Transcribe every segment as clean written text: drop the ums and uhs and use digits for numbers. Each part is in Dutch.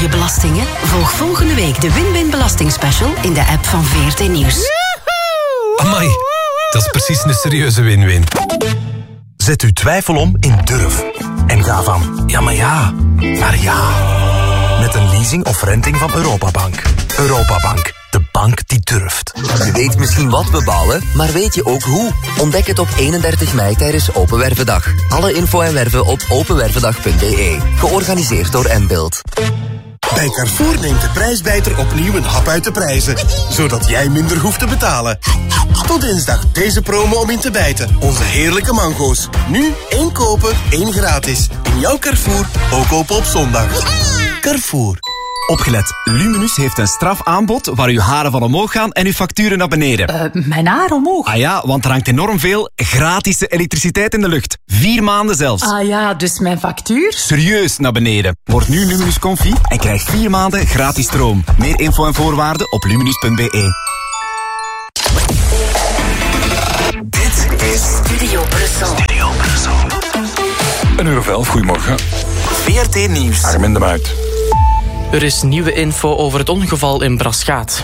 je belastingen? Volg volgende week de Win-Win Belastingspecial in de app van VRT Nieuws. Amai, dat is precies een serieuze win-win. Zet uw twijfel om in durf. En ga van ja, maar ja, naar ja. Met een leasing of renting van Europabank. Europabank, de bank die durft. Je weet misschien wat we bouwen, maar weet je ook hoe? Ontdek het op 31 mei tijdens Open Wervendag. Alle info en werven op openwervendag.be. Georganiseerd door Mbuild. Bij Carrefour neemt de prijsbijter opnieuw een hap uit de prijzen. Zodat jij minder hoeft te betalen. Tot dinsdag deze promo om in te bijten. Onze heerlijke mango's. Nu 1 kopen, 1 gratis. In jouw Carrefour, ook open op zondag. Carrefour. Opgelet, Luminus heeft een strafaanbod waar uw haren van omhoog gaan en uw facturen naar beneden. Mijn haar omhoog? Ah ja, want er hangt enorm veel gratis elektriciteit in de lucht. 4 maanden zelfs. Ah ja, dus mijn factuur? Serieus naar beneden. Word nu Luminus Comfy en krijg 4 maanden gratis stroom. Meer info en voorwaarden op luminus.be. Dit is Studio Brussel. Studio Brussel. 1:11, goedemorgen. VRT Nieuws. Armin de Muit. Er is nieuwe info over het ongeval in Braschaat.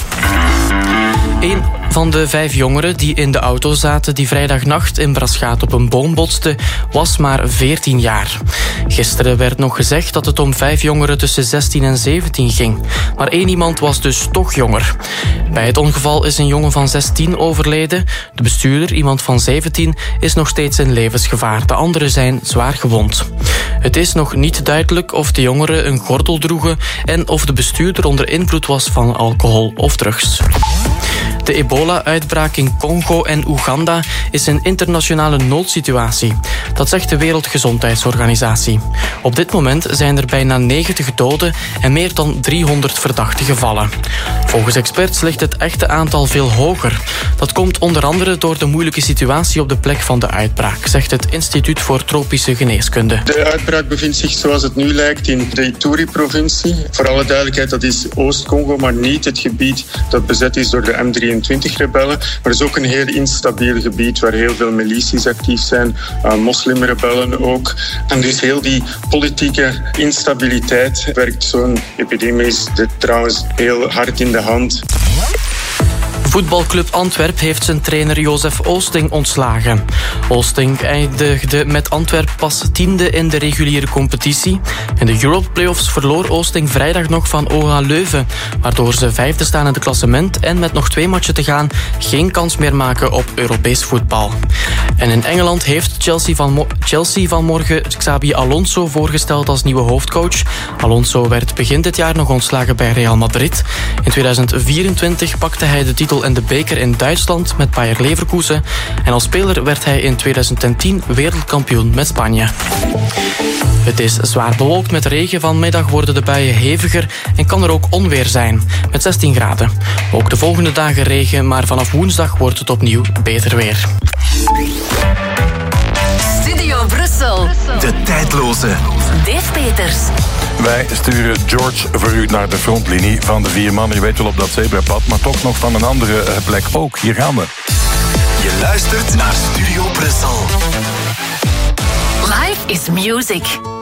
Een van de 5 jongeren die in de auto zaten die vrijdagnacht in Braschaat op een boom botste, was maar 14 jaar. Gisteren werd nog gezegd dat het om 5 jongeren tussen 16 en 17 ging. Maar 1 iemand was dus toch jonger. Bij het ongeval is een jongen van 16 overleden. De bestuurder, iemand van 17, is nog steeds in levensgevaar. De anderen zijn zwaar gewond. Het is nog niet duidelijk of de jongeren een gordel droegen en of de bestuurder onder invloed was van alcohol of drugs. De ebola-uitbraak in Congo en Oeganda is een internationale noodsituatie. Dat zegt de Wereldgezondheidsorganisatie. Op dit moment zijn er bijna 90 doden en meer dan 300 verdachte gevallen. Volgens experts ligt het echte aantal veel hoger. Dat komt onder andere door de moeilijke situatie op de plek van de uitbraak, zegt het Instituut voor Tropische Geneeskunde. De uitbraak bevindt zich zoals het nu lijkt in de Ituri-provincie. Voor alle duidelijkheid, dat is Oost-Congo, maar niet het gebied dat bezet is door de M23-rebellen. Maar het is ook een heel instabiel gebied waar heel veel milities actief zijn, moslimrebellen ook. En dus heel die politieke instabiliteit werkt zo'n epidemie trouwens heel hard in de hand. Voetbalclub Antwerp heeft zijn trainer Jozef Oosting ontslagen. Oosting eindigde met Antwerp pas 10e in de reguliere competitie. In de Europe Playoffs verloor Oosting vrijdag nog van OH Leuven, waardoor ze 5e staan in het klassement en met nog 2 matchen te gaan geen kans meer maken op Europees voetbal. En in Engeland heeft Chelsea vanmorgen Xabi Alonso voorgesteld als nieuwe hoofdcoach. Alonso werd begin dit jaar nog ontslagen bij Real Madrid. In 2024 pakte hij de titel en de beker in Duitsland met Bayer Leverkusen. En als speler werd hij in 2010 wereldkampioen met Spanje. Het is zwaar bewolkt met regen. Vanmiddag worden de buien heviger en kan er ook onweer zijn, met 16 graden. Ook de volgende dagen regen, maar vanaf woensdag wordt het opnieuw beter weer. Studio Brussel. De tijdloze. Dave Peters. Wij sturen George voor u naar de frontlinie van de 4 mannen. Je weet wel, op dat zebrapad, maar toch nog van een andere plek ook. Hier gaan we. Je luistert naar Studio Brussel. Life is music.